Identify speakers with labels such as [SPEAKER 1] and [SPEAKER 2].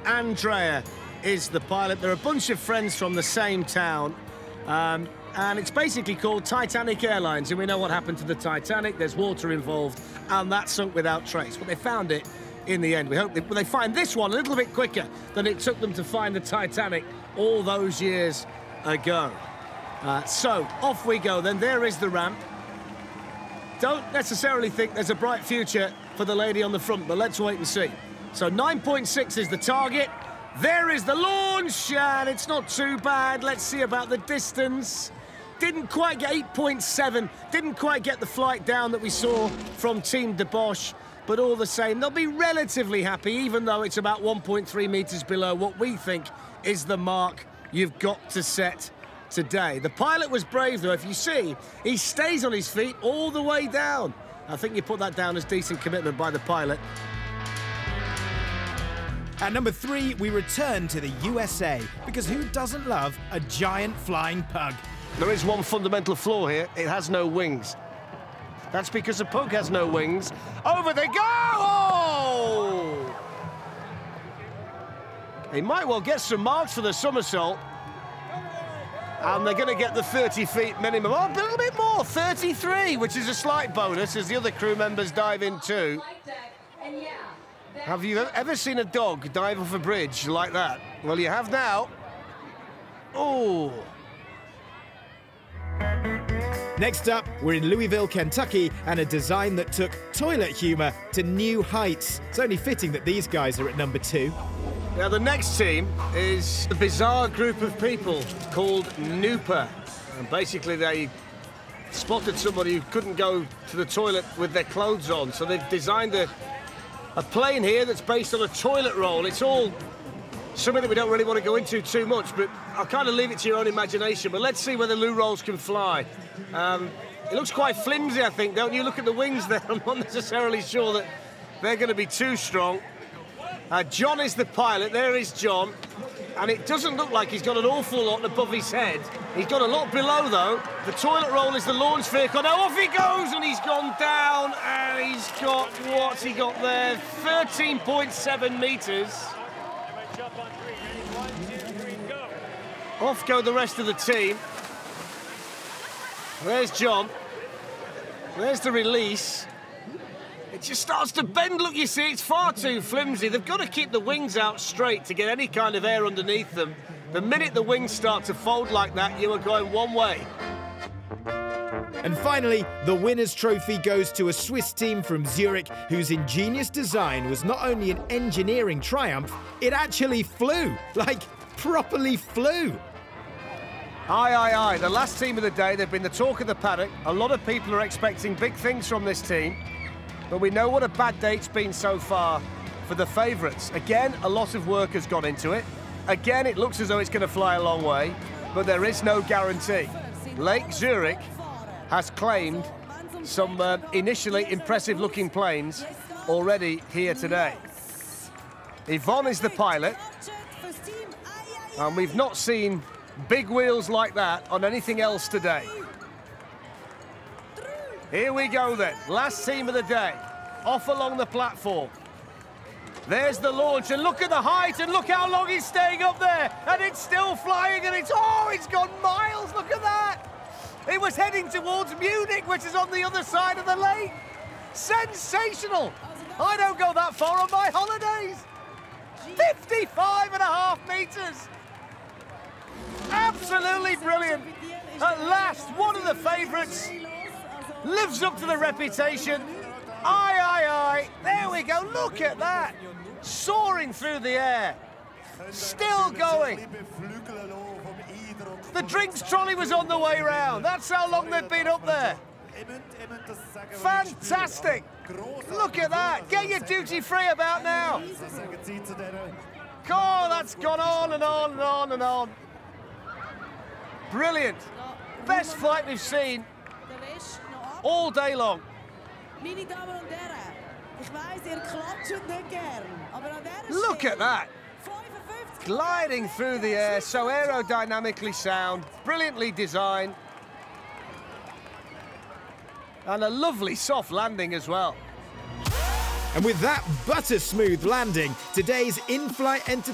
[SPEAKER 1] Andrea is the pilot. They're a bunch of friends from the same town. And it's basically called Titanic Airlines, and we know what happened to the Titanic. There's water involved, and that sunk without trace. But they found it in the end. We hope they find this one a little bit quicker than it took them to find the Titanic all those years ago. So off we go then. There is the ramp. Don't necessarily think there's a bright future for the lady on the front, but let's wait and see. So 9.6 is the target. There is the launch, and it's not too bad. Let's see about the distance. Didn't quite get 8.7, didn't quite get the flight down that we saw from Team de Bosch, but all the same, they'll be relatively happy, even though it's about 1.3 metres below what we think is the mark you've got to set today. The pilot was brave, though. If you see, he stays on his feet all the way down. I think you put that down as decent commitment by the pilot.
[SPEAKER 2] At number 3, we return to the USA, because who doesn't love a giant flying pug?
[SPEAKER 1] There is one fundamental flaw here. It has no wings. That's because the pug has no wings. Over they go! Oh! He might well get some marks for the somersault. And they're going to get the 30 feet minimum. Oh, a little bit more, 33, which is a slight bonus as the other crew members dive in too. Have you ever seen a dog dive off a bridge like that? Well, you have now. Oh.
[SPEAKER 2] Next up, we're in Louisville, Kentucky, and a design that took toilet humour to new heights. It's only fitting that these guys are at number 2.
[SPEAKER 1] Now, the next team is a bizarre group of people called Nooper. And basically, they spotted somebody who couldn't go to the toilet with their clothes on, so they've designed a plane here that's based on a toilet roll. It's all something that we don't really want to go into too much, but I'll kind of leave it to your own imagination. But let's see whether loo rolls can fly. It looks quite flimsy, I think, don't you? Look at the wings there. I'm not necessarily sure that they're going to be too strong. John is the pilot. There is John. And it doesn't look like he's got an awful lot above his head. He's got a lot below, though. The toilet roll is the launch vehicle. Now off he goes, and he's gone down, and he's got, what's he got there? 13.7 metres. Off go the rest of the team. There's John. There's the release. It just starts to bend. Look, you see, it's far too flimsy. They've got to keep the wings out straight to get any kind of air underneath them. The minute the wings start to fold like that, you are going one way.
[SPEAKER 2] And finally, the winner's trophy goes to a Swiss team from Zurich whose ingenious design was not only an engineering triumph, it actually flew. Like, properly flew.
[SPEAKER 1] Aye, aye, aye. The last team of the day, they've been the talk of the paddock. A lot of people are expecting big things from this team. But we know what a bad day it's been so far for the favourites. Again, a lot of work has gone into it. Again, it looks as though it's going to fly a long way, but there is no guarantee. Lake Zurich has claimed some initially impressive-looking planes already here today. Yvonne is the pilot, and we've not seen big wheels like that on anything else today. Here we go then, last team of the day, off along the platform. There's the launch, and look at the height, and look how long he's staying up there, and it's still flying, and it's gone miles, look at that! It was heading towards Munich, which is on the other side of the lake. Sensational! I don't go that far on my holidays. 55.5 metres. Absolutely brilliant. At last, one of the favourites lives up to the reputation. Aye, aye, aye. There we go. Look at that. Soaring through the air. Still going. The drinks trolley was on the way round. That's how long they've been up there. Fantastic. Look at that. Get your duty free about now. Oh, that's gone on and on and on and on. Brilliant. Best flight we've seen all day long. Look at that. Gliding through the air, so aerodynamically sound, brilliantly designed. And a lovely soft landing as well.
[SPEAKER 2] And with that butter-smooth landing, today's in-flight entertainment